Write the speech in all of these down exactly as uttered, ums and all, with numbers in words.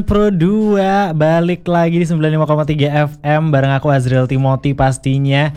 Pro dua balik lagi di sembilan puluh lima koma tiga F M bareng aku Azriel Timothy pastinya.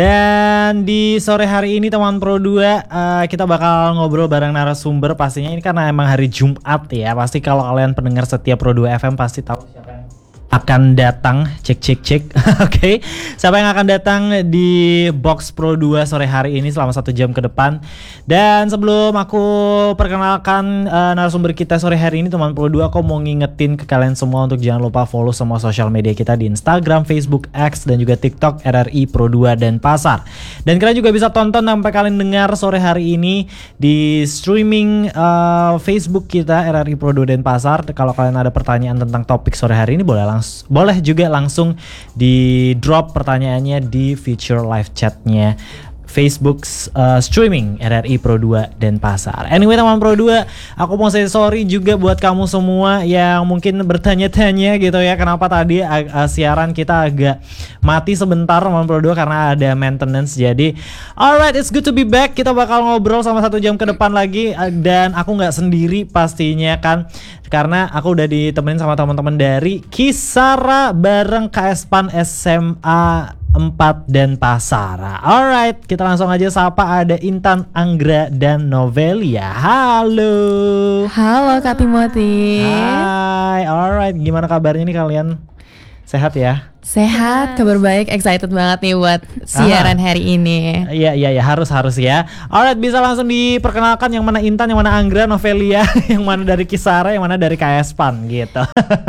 Dan di sore hari ini teman Pro dua uh, kita bakal ngobrol bareng narasumber pastinya. Ini karena emang hari Jumat ya. Pasti kalau kalian pendengar setia Pro dua F M pasti tahu siapa yang akan datang. Cek cek cek. Oke, okay. Siapa yang akan datang di Box Pro dua sore hari ini selama satu jam ke depan. Dan sebelum aku perkenalkan uh, narasumber kita sore hari ini teman Pro dua, aku mau ngingetin ke kalian semua untuk jangan lupa follow semua sosial media kita di Instagram, Facebook, X dan juga TikTok R R I Pro dua dan Pasar. Dan kalian juga bisa tonton sampai kalian dengar sore hari ini di streaming uh, Facebook kita R R I Pro dua dan Pasar. Kalau kalian ada pertanyaan tentang topik sore hari ini boleh langsung boleh juga langsung di drop pertanyaannya di feature live chatnya Facebook uh, streaming R R I Pro dua dan Pasar. Anyway teman Pro dua, aku mau say sorry juga buat kamu semua yang mungkin bertanya-tanya gitu ya, kenapa tadi uh, siaran kita agak mati sebentar teman Pro dua karena ada maintenance. Jadi alright, it's good to be back. Kita bakal ngobrol sama satu jam ke depan lagi uh, dan aku nggak sendiri pastinya kan, karena aku udah ditemenin sama teman-teman dari Kisara bareng K S P A N S M A empat dan Pasara. Alright, kita langsung aja sapa, ada Intan, Anggra dan Novelia. Halo. Halo Kak Timothy. Hai. Alright, gimana kabarnya nih kalian? Sehat ya? Sehat, kabar baik, excited banget nih buat siaran ah. hari ini. Iya iya ya, harus harus ya. Alright, bisa langsung diperkenalkan yang mana Intan, yang mana Anggra, Novelia, yang mana dari Kisara, yang mana dari K S P A N gitu.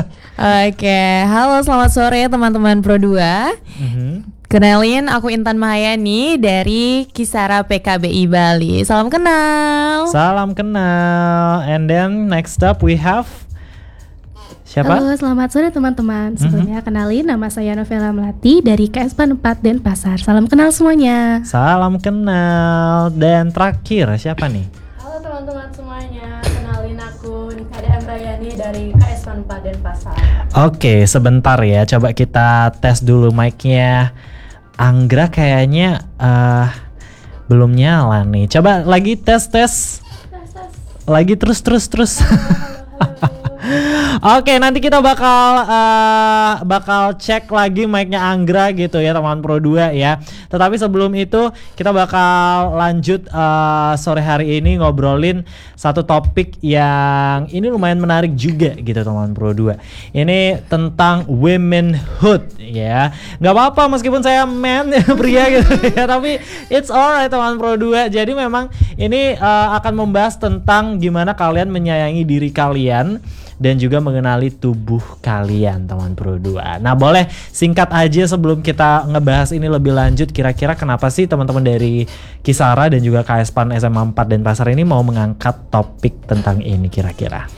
Oke, halo selamat sore teman-teman Pro dua. Mm-hmm. Kenalin, aku Intan Mahayani dari Kisara P K B I Bali. Salam kenal. Salam kenal. And then next up we have siapa? Halo, selamat sore teman-teman. Sebelumnya mm-hmm. kenalin, nama saya Novela Melati dari K S P A N empat dan Pasar. Salam kenal semuanya. Salam kenal. Dan terakhir siapa nih? Halo teman-teman semuanya, kenalin aku Nikada Emrayani dari K S P A N empat dan Pasar. Oke, sebentar ya, coba kita tes dulu mic-nya. Anggra kayaknya uh, belum nyala nih. Coba lagi tes tes. Tes tes. Lagi terus terus terus. Halo, halo, halo. Oke, nanti kita bakal uh, bakal cek lagi mic-nya Anggra gitu ya teman Pro dua ya. Tetapi sebelum itu kita bakal lanjut uh, sore hari ini ngobrolin satu topik yang ini lumayan menarik juga gitu teman Pro dua. Ini tentang womanhood ya. Gak apa-apa meskipun saya man pria gitu ya, tapi it's alright teman Pro dua. Jadi memang ini uh, akan membahas tentang gimana kalian menyayangi diri kalian dan juga mengenali tubuh kalian teman Pro dua. Nah boleh singkat aja sebelum kita ngebahas ini lebih lanjut, kira-kira kenapa sih teman-teman dari Kisara dan juga K S P A N S M A empat dan Pasar ini mau mengangkat topik tentang ini kira-kira?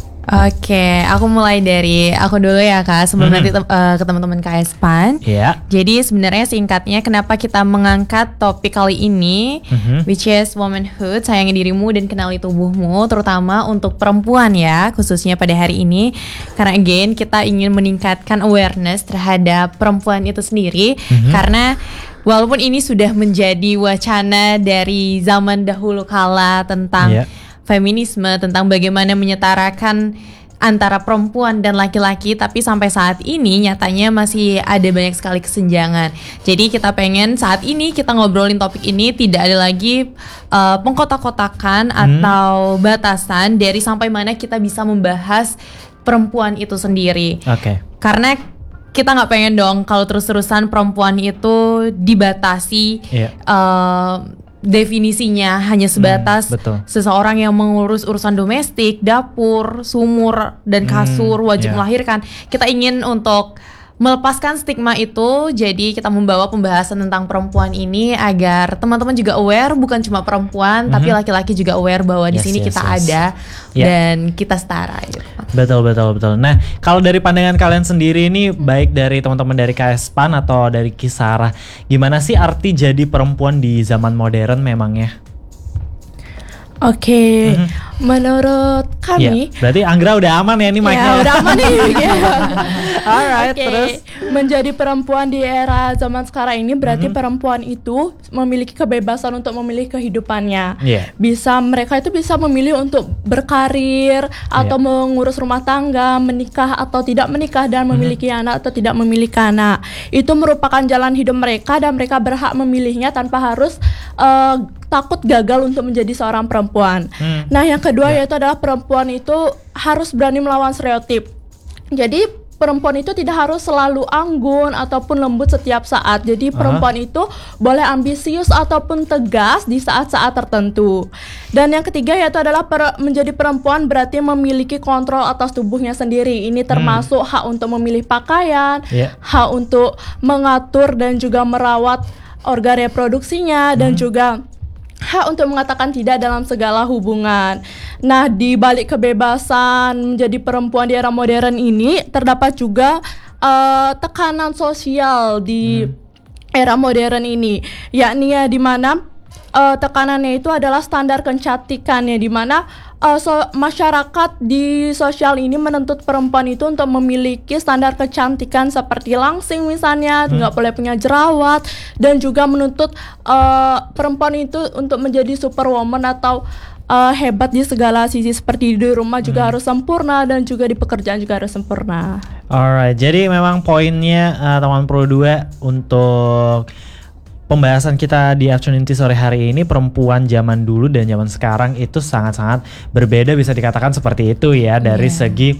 Oke, aku mulai dari aku dulu ya Kak, sebelum mm-hmm. nanti te- uh, ke teman-teman K S P A N. Yeah. Jadi sebenarnya singkatnya kenapa kita mengangkat topik kali ini, mm-hmm. which is womanhood, sayangi dirimu dan kenali tubuhmu, terutama untuk perempuan ya, khususnya pada hari ini. Karena again kita ingin meningkatkan awareness terhadap perempuan itu sendiri, mm-hmm. karena walaupun ini sudah menjadi wacana dari zaman dahulu kala tentang yeah. feminisme, tentang bagaimana menyetarakan antara perempuan dan laki-laki, tapi sampai saat ini nyatanya masih ada banyak sekali kesenjangan. Jadi kita pengen saat ini kita ngobrolin topik ini tidak ada lagi uh, pengkotak-kotakan hmm. atau batasan dari sampai mana kita bisa membahas perempuan itu sendiri. Oke. Okay. Karena kita nggak pengen dong kalau terus-terusan perempuan itu dibatasi. Yeah. Uh, definisinya hanya sebatas hmm, seseorang yang mengurus urusan domestik, dapur, sumur, dan kasur, hmm, wajib yeah. melahirkan. Kita ingin untuk melepaskan stigma itu, jadi kita membawa pembahasan tentang perempuan ini agar teman-teman juga aware, bukan cuma perempuan, mm-hmm. tapi laki-laki juga aware bahwa yes, di sini yes, kita yes. ada yeah. dan kita setara. Gitu. Betul betul betul. Nah, kalau dari pandangan kalian sendiri ini, baik dari teman-teman dari K S P A N atau dari Kisara, gimana sih arti jadi perempuan di zaman modern memangnya? Oke, okay. mm-hmm. menurut kami ya, berarti Anggra udah aman ya nih mic-nya. Ya, udah aman nih. Ya. Alright, Oke, terus menjadi perempuan di era zaman sekarang ini berarti Mhm. perempuan itu memiliki kebebasan untuk memilih kehidupannya. Iya. Bisa mereka itu bisa memilih untuk berkarir atau Iya. mengurus rumah tangga, menikah atau tidak menikah dan Mhm. memiliki anak atau tidak memiliki anak. Itu merupakan jalan hidup mereka dan mereka berhak memilihnya tanpa harus eh, takut gagal untuk menjadi seorang perempuan. Hmm. Nah, yang kedua Ya. yaitu adalah perempuan itu harus berani melawan stereotip. Jadi perempuan itu tidak harus selalu anggun ataupun lembut setiap saat. Jadi perempuan itu boleh ambisius ataupun tegas di saat-saat tertentu. Dan yang ketiga yaitu adalah per- menjadi perempuan berarti memiliki kontrol atas tubuhnya sendiri. Ini termasuk hak untuk memilih pakaian, Iya. hak untuk mengatur dan juga merawat organ reproduksinya dan juga hak untuk mengatakan tidak dalam segala hubungan. Nah, di balik kebebasan menjadi perempuan di era modern ini terdapat juga eh, tekanan sosial di era modern ini, yakni ya di mana eh, tekanannya itu adalah standar kecantikan, ya di mana eh, so- masyarakat di sosial ini menuntut perempuan itu untuk memiliki standar kecantikan seperti langsing misalnya, nggak boleh punya jerawat, dan juga menuntut eh, perempuan itu untuk menjadi superwoman atau eh, hebat di segala sisi, seperti di rumah juga harus sempurna dan juga di pekerjaan juga harus sempurna. Alright, jadi memang poinnya uh, teman Pro dua untuk pembahasan kita di afternoon tea sore hari ini, perempuan zaman dulu dan zaman sekarang itu sangat-sangat berbeda, bisa dikatakan seperti itu ya, dari Iya. segi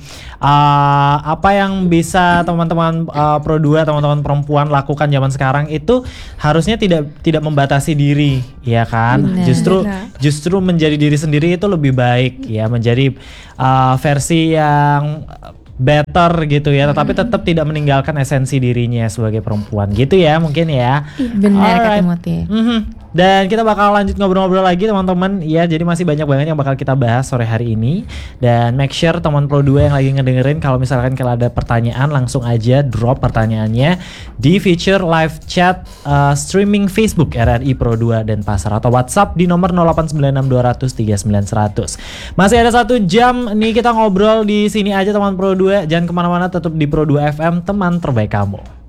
uh, apa yang bisa teman-teman uh, Pro dua, teman-teman perempuan lakukan zaman sekarang itu harusnya tidak tidak membatasi diri, ya kan? Benar. Justru Benar. justru menjadi diri sendiri itu lebih baik ya, menjadi uh, versi yang better gitu ya, tetapi tetap tidak meninggalkan esensi dirinya sebagai perempuan gitu ya, mungkin ya. Benar Kak Alright. Timothy. Mhm. Dan kita bakal lanjut ngobrol-ngobrol lagi teman-teman ya, jadi masih banyak banget yang bakal kita bahas sore hari ini. Dan make sure teman Pro dua yang lagi ngedengerin, kalau misalkan kalau ada pertanyaan langsung aja drop pertanyaannya di feature live chat uh, streaming Facebook R R I Pro dua dan Pasar, atau WhatsApp di nomor nol delapan sembilan enam dua nol nol tiga sembilan satu nol nol. Masih ada satu jam nih kita ngobrol di sini aja teman Pro dua, jangan kemana-mana, tetap di Pro dua F M, teman terbaik kamu.